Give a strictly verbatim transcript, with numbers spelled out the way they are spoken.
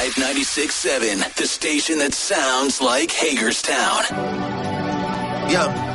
Vibe ninety-six point seven, the station that sounds like Hagerstown. Yo.